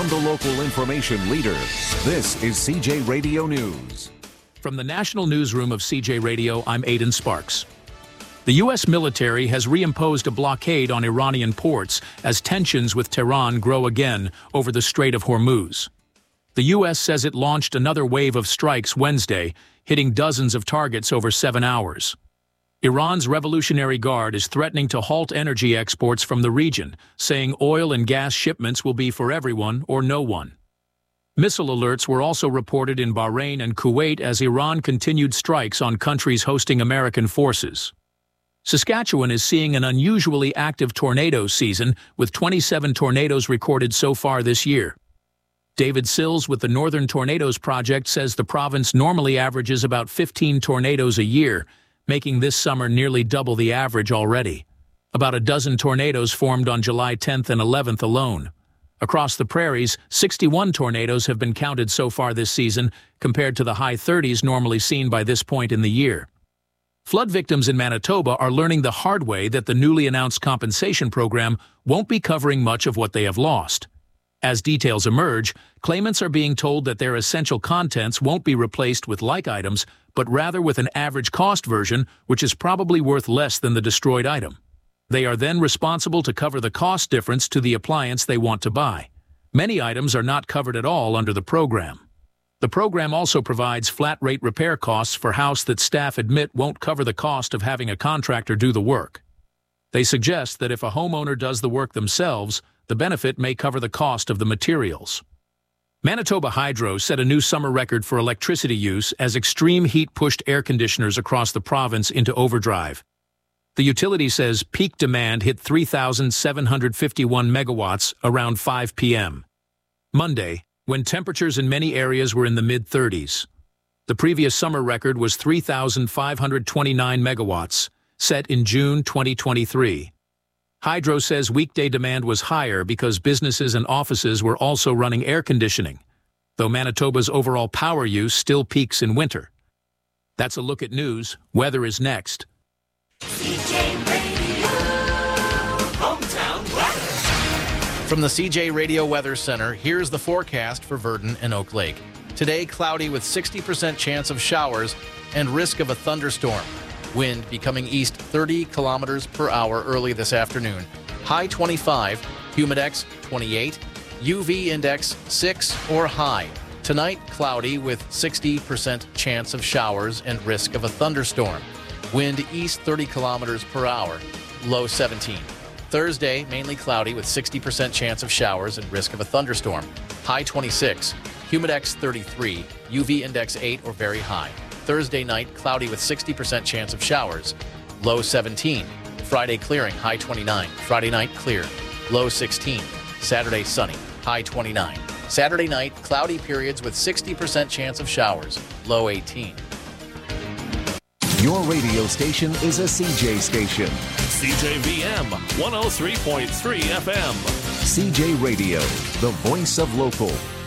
and the local information leader. This is CJ Radio News. From the National Newsroom of CJ Radio, I'm Aidan Sparks. The U.S. military has reimposed a blockade on Iranian ports as tensions with Tehran grow again over the Strait of Hormuz. The U.S. says it launched another wave of strikes Wednesday, hitting dozens of targets over 7 hours. Iran's Revolutionary Guard is threatening to halt energy exports from the region, saying oil and gas shipments will be for everyone or no one. Missile alerts were also reported in Bahrain and Kuwait as Iran continued strikes on countries hosting American forces. Saskatchewan is seeing an unusually active tornado season, with 27 tornadoes recorded so far this year. David Sills with the Northern Tornadoes Project says the province normally averages about 15 tornadoes a year, making this summer nearly double the average already. About a dozen tornadoes formed on July 10th and 11th alone. Across the prairies, 61 tornadoes have been counted so far this season, compared to the high 30s normally seen by this point in the year. Flood victims in Manitoba are learning the hard way that the newly announced compensation program won't be covering much of what they have lost. As details emerge, claimants are being told that their essential contents won't be replaced with like items, but rather with an average cost version, which is probably worth less than the destroyed item. They are then responsible to cover the cost difference to the appliance they want to buy. Many items are not covered at all under the program. The program also provides flat-rate repair costs for house that staff admit won't cover the cost of having a contractor do the work. They suggest that if a homeowner does the work themselves, the benefit may cover the cost of the materials. Manitoba Hydro set a new summer record for electricity use as extreme heat pushed air conditioners across the province into overdrive. The utility says peak demand hit 3,751 megawatts around 5 p.m. Monday, when temperatures in many areas were in the mid-30s. The previous summer record was 3,529 megawatts, set in June 2023. Hydro says weekday demand was higher because businesses and offices were also running air conditioning, though Manitoba's overall power use still peaks in winter. That's a look at news. Weather is next. CJ Radio, hometown weather. From the CJ Radio Weather Center, here's the forecast for Virden and Oak Lake. Today, cloudy with 60% chance of showers and risk of a thunderstorm. Wind becoming east 30 kilometers per hour early this afternoon. High 25, humidex 28, UV index 6 or high. Tonight, cloudy with 60% chance of showers and risk of a thunderstorm. Wind east 30 kilometers per hour, low 17. Thursday, mainly cloudy with 60% chance of showers and risk of a thunderstorm. High 26, humidex 33, UV index 8 or very high. Thursday night, cloudy with 60% chance of showers, low 17. Friday clearing, high 29. Friday night clear, low 16. Saturday sunny, high 29. Saturday night, cloudy periods with 60% chance of showers, low 18. Your radio station is a CJ station. CJVM 103.3 FM. CJ Radio, the voice of local.